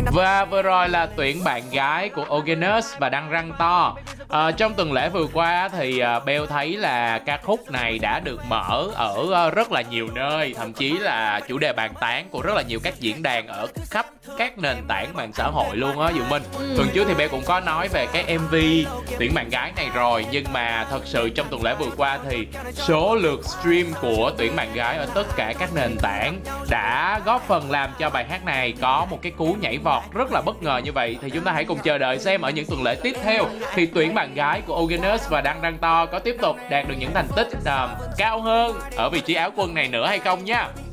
Và vừa rồi là tuyển bạn gái của Ogenes và Đăng Răng To. Trong tuần lễ vừa qua thì Bell thấy là ca khúc này đã được mở ở rất là nhiều nơi, thậm chí là chủ đề bàn tán của rất là nhiều các diễn đàn ở khắp các nền tảng mạng xã hội luôn á Dường Minh. Tuần trước thì Bell cũng có nói về cái MV tuyển bạn gái này rồi, nhưng mà thật sự trong tuần lễ vừa qua thì số lượt stream của tuyển bạn gái ở tất cả các nền tảng đã góp phần làm cho bài hát này có một cái cú nhảy vọt rất là bất ngờ như vậy. Thì chúng ta hãy cùng chờ đợi xem ở những tuần lễ tiếp theo thì tuyển bạn gái của Ogenes và Đăng Răng To có tiếp tục đạt được những thành tích cao hơn ở vị trí áo quân này nữa hay không nha.